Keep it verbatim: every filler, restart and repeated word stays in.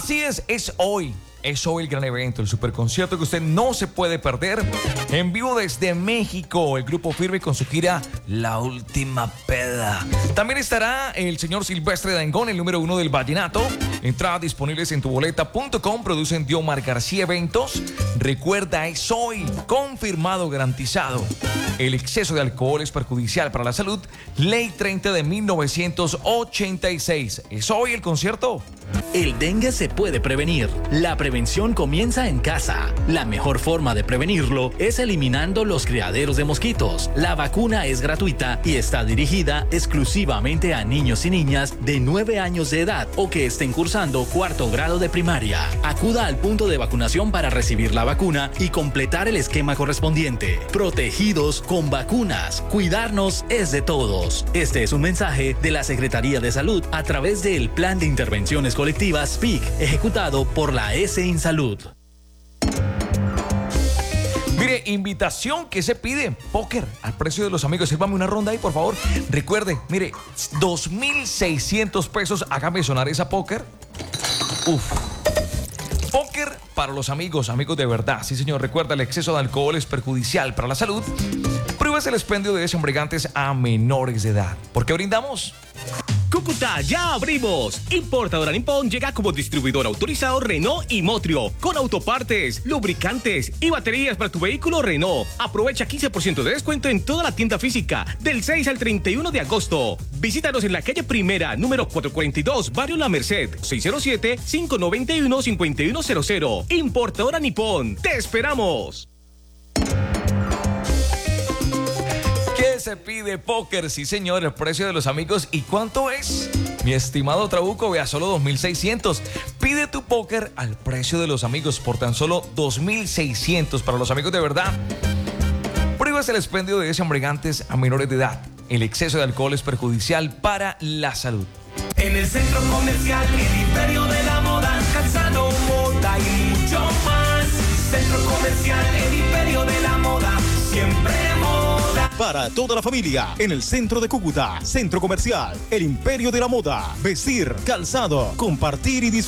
Así es, es hoy. Es hoy el gran evento, el superconcierto que usted no se puede perder. En vivo desde México, el Grupo Firme con su gira La Última Peda. También estará el señor Silvestre Dangond, el número uno del vallenato. Entradas disponibles en tuboleta punto com. Producen Diomar García Eventos. Recuerda, es hoy, confirmado, garantizado. El exceso de alcohol es perjudicial para la salud. Ley treinta de mil novecientos ochenta y seis. ¿Es hoy el concierto? El dengue se puede prevenir. La prevención comienza en casa. La mejor forma de prevenirlo es eliminando los criaderos de mosquitos. La vacuna es gratuita y está dirigida exclusivamente a niños y niñas de nueve años de edad o que estén cursando cuarto grado de primaria. Acuda al punto de vacunación para recibir la vacuna y completar el esquema correspondiente. Protegidos con vacunas. Cuidarnos es de todos. Este es un mensaje de la Secretaría de Salud a través del Plan de Intervenciones Colectivas P I C, ejecutado por la S InSalud. Mire, invitación que se pide, póker al precio de los amigos. Sírvame una ronda ahí, por favor. Recuerde, mire, dos mil seiscientos pesos, hágame sonar esa póker. Uf. Póker para los amigos, amigos de verdad. Sí, señor, recuerda, el exceso de alcohol es perjudicial para la salud. Pruebas el expendio de desembriagantes a menores de edad. ¿Por qué brindamos? Cúcuta, ya abrimos. Importadora Nippon llega como distribuidor autorizado Renault y Motrio, con autopartes, lubricantes y baterías para tu vehículo Renault. Aprovecha quince por ciento de descuento en toda la tienda física del seis al treinta y uno de agosto. Visítanos en la calle Primera, número cuatrocientos cuarenta y dos, Barrio La Merced, seis cero siete, cinco nueve uno, cinco uno cero cero. Importadora Nippon, te esperamos. ¿Qué se pide? Póker, sí señor, el precio de los amigos. ¿Y cuánto es? Mi estimado Trabuco, vea, solo dos mil seiscientos. Pide tu póker al precio de los amigos por tan solo dos mil seiscientos para los amigos de verdad. Pruebas el expendio de desembriagantes a menores de edad. El exceso de alcohol es perjudicial para la salud. En el centro comercial, el imperio de la moda, calzado, moda y mucho más. Centro comercial, el imperio de la moda, siempre moda. Para toda la familia, en el centro de Cúcuta, Centro Comercial, el Imperio de la Moda, vestir, calzado, compartir y disfrutar.